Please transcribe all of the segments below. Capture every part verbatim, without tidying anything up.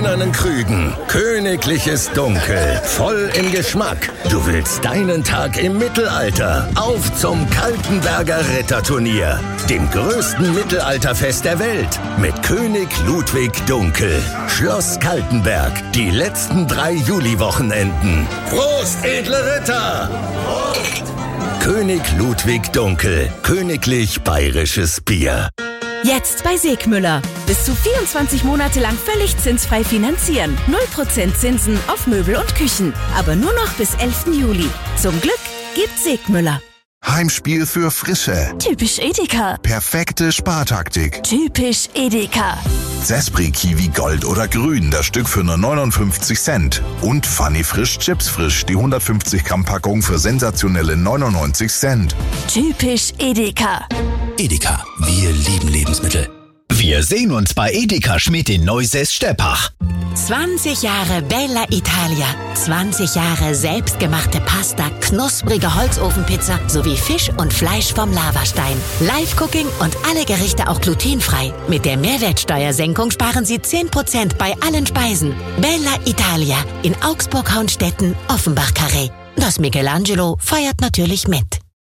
Einen Krügen. Königliches Dunkel. Voll im Geschmack. Du willst deinen Tag im Mittelalter. Auf zum Kaltenberger Ritterturnier. Dem größten Mittelalterfest der Welt. Mit König Ludwig Dunkel. Schloss Kaltenberg. Die letzten drei Juliwochenenden. Prost, edle Ritter! Prost! König Ludwig Dunkel. Königlich bayerisches Bier. Jetzt bei Segmüller. Bis zu vierundzwanzig Monate lang völlig zinsfrei finanzieren. null Prozent Zinsen auf Möbel und Küchen. Aber nur noch bis elften Juli. Zum Glück gibt's Segmüller. Heimspiel für Frische. Typisch Edeka. Perfekte Spartaktik. Typisch Edeka. Zespri Kiwi Gold oder Grün, das Stück für nur neunundfünfzig Cent. Und Funny Frisch Chips Frisch, die hundertfünfzig Gramm Packung für sensationelle neunundneunzig Cent. Typisch Edeka. Edeka, wir lieben Lebensmittel. Wir sehen uns bei Edeka Schmidt in Neusäß-Steppach. zwanzig Jahre Bella Italia, zwanzig Jahre selbstgemachte Pasta, knusprige Holzofenpizza sowie Fisch und Fleisch vom Lavastein. Live-Cooking und alle Gerichte auch glutenfrei. Mit der Mehrwertsteuersenkung sparen Sie zehn Prozent bei allen Speisen. Bella Italia in Augsburg-Haunstetten, Offenbach-Carré. Das Michelangelo feiert natürlich mit.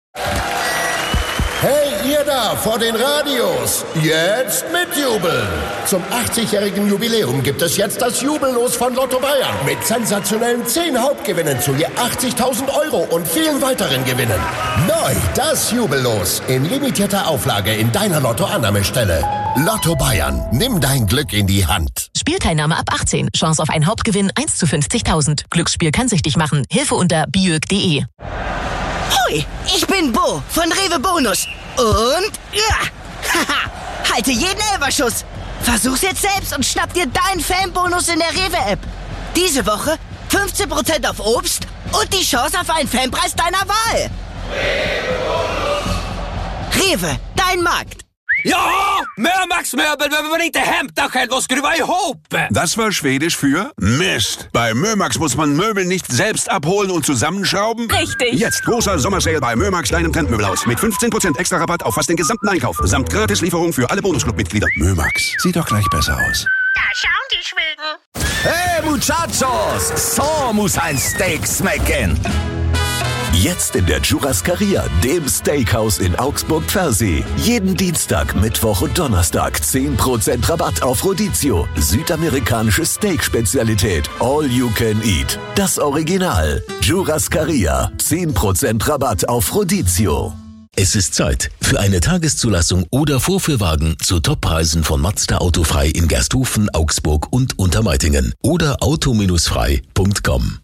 Hey, ihr da vor den Radios, jetzt mitjubeln! Zum achtzigjährigen Jubiläum gibt es jetzt das Jubellos von Lotto Bayern mit sensationellen zehn Hauptgewinnen zu je achtzigtausend Euro und vielen weiteren Gewinnen. Neu das Jubellos in limitierter Auflage in deiner Lotto-Annahmestelle. Lotto Bayern, nimm dein Glück in die Hand. Spielteilnahme ab achtzehn. Chance auf einen Hauptgewinn eins zu fünfzigtausend. Glücksspiel kann süchtig machen. Hilfe unter biög punkt de. Hoi, ich bin Bo von Rewe Bonus. Und ja, haha, halte jeden Elferschuss. Versuch's jetzt selbst und schnapp dir deinen Fanbonus in der Rewe-App. Diese Woche fünfzehn Prozent auf Obst und die Chance auf einen Fanpreis deiner Wahl. Rewe, dein Markt. Ja, Mömax-Möbel, wenn man inte hämta själv och skruva ihop. Das war Schwedisch für Mist. Bei Mömax muss man Möbel nicht selbst abholen und zusammenschrauben. Richtig. Jetzt großer Sommersale bei Mömax, deinem Trendmöbelhaus. Mit fünfzehn Prozent extra Rabatt auf fast den gesamten Einkauf. Samt Gratislieferung für alle Bonusclub-Mitglieder. Mömax, sieht doch gleich besser aus. Da schauen die Schweden. Hey, Muchachos! So muss ein Steak schmecken. Jetzt in der Churrascaria, dem Steakhouse in Augsburg-Pfersee. Jeden Dienstag, Mittwoch und Donnerstag zehn Prozent Rabatt auf Rodizio. Südamerikanische Steak-Spezialität. All you can eat. Das Original. Churrascaria. zehn Prozent Rabatt auf Rodizio. Es ist Zeit für eine Tageszulassung oder Vorführwagen zu Toppreisen von Mazda Autofrei in Gersthofen, Augsburg und Untermeitingen oder auto frei punkt com.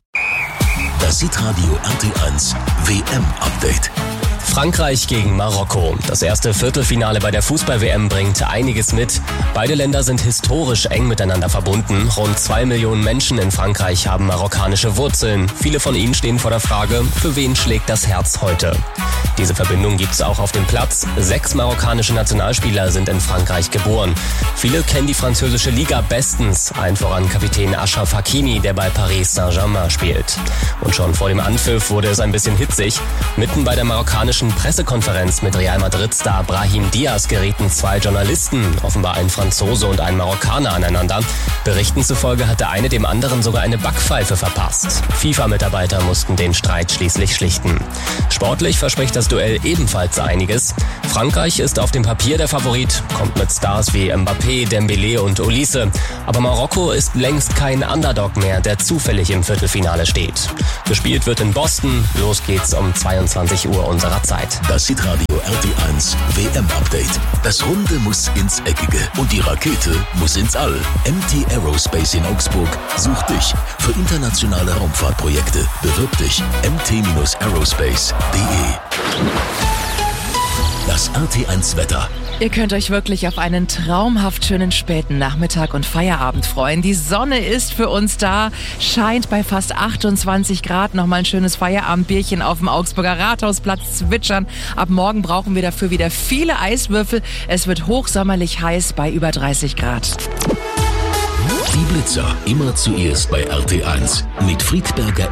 Das Hitradio R T eins W M-Update. Frankreich gegen Marokko. Das erste Viertelfinale bei der Fußball-W M bringt einiges mit. Beide Länder sind historisch eng miteinander verbunden. Rund zwei Millionen Menschen in Frankreich haben marokkanische Wurzeln. Viele von ihnen stehen vor der Frage, für wen schlägt das Herz heute? Diese Verbindung gibt es auch auf dem Platz. Sechs marokkanische Nationalspieler sind in Frankreich geboren. Viele kennen die französische Liga bestens. Allen voran Kapitän Achraf Hakimi, der bei Paris Saint-Germain spielt. Und schon vor dem Anpfiff wurde es ein bisschen hitzig. Mitten bei der marokkanischen Pressekonferenz mit Real Madrid-Star Brahim Diaz gerieten zwei Journalisten, offenbar ein Franzose und ein Marokkaner, aneinander. Berichten zufolge hat der eine dem anderen sogar eine Backpfeife verpasst. FIFA-Mitarbeiter mussten den Streit schließlich schlichten. Sportlich verspricht das Duell ebenfalls einiges. Frankreich ist auf dem Papier der Favorit, kommt mit Stars wie Mbappé, Dembélé und Olise. Aber Marokko ist längst kein Underdog mehr, der zufällig im Viertelfinale steht. Gespielt wird in Boston. Los geht's um zweiundzwanzig Uhr unserer Zeit. Das Hitradio R T eins W M-Update. Das Runde muss ins Eckige und die Rakete muss ins All. M T Aerospace in Augsburg sucht dich für internationale Raumfahrtprojekte. Bewirb dich m t aerospace punkt de. Das R T eins Wetter. Ihr könnt euch wirklich auf einen traumhaft schönen späten Nachmittag und Feierabend freuen. Die Sonne ist für uns da, scheint bei fast achtundzwanzig Grad. Nochmal ein schönes Feierabendbierchen auf dem Augsburger Rathausplatz zwitschern. Ab morgen brauchen wir dafür wieder viele Eiswürfel. Es wird hochsommerlich heiß bei über dreißig Grad. Die Blitzer immer zuerst bei R T eins. Mit Friedberger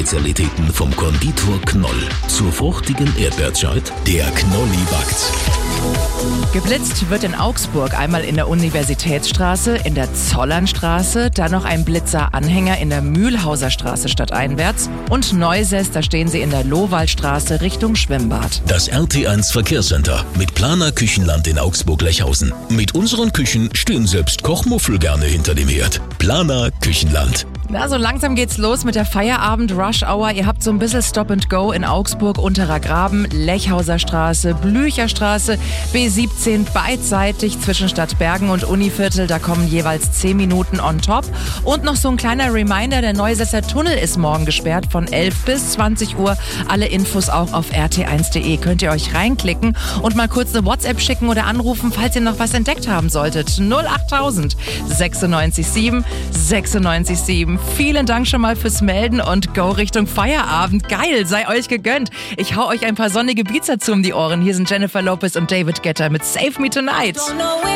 Erdbeerspezialitäten vom Konditor Knoll. Zur fruchtigen Erdbeerzeit, der Knolli backt. Geblitzt wird in Augsburg einmal in der Universitätsstraße, in der Zollernstraße, dann noch ein Blitzer-Anhänger in der Mühlhauser Straße stadteinwärts und Neusäß, da stehen sie in der Lohwaldstraße Richtung Schwimmbad. Das R T eins Verkehrscenter mit Planer Küchenland in Augsburg-Lechhausen. Mit unseren Küchen stehen selbst Kochmuffel gerne hinter dem Herd. Planer Küchenland. Na, so langsam geht's los mit der Feierabend-Rush-Hour. Ihr habt so ein bisschen Stop-and-Go in Augsburg, Unterer Graben, Lechhauser Straße, Blücherstraße, B siebzehn beidseitig zwischen Stadtbergen und Univiertel. Da kommen jeweils zehn Minuten on top. Und noch so ein kleiner Reminder, der Neusässer Tunnel ist morgen gesperrt von elf bis zwanzig Uhr. Alle Infos auch auf r t eins punkt de. Könnt ihr euch reinklicken und mal kurz eine WhatsApp schicken oder anrufen, falls ihr noch was entdeckt haben solltet. null achttausend sechsundneunzig sieben sechsundneunzig sieben. Vielen Dank schon mal fürs Melden und go Richtung Feierabend. Geil, sei euch gegönnt. Ich hau euch ein paar sonnige Beats dazu um die Ohren. Hier sind Jennifer Lopez und David Guetta mit Save Me Tonight.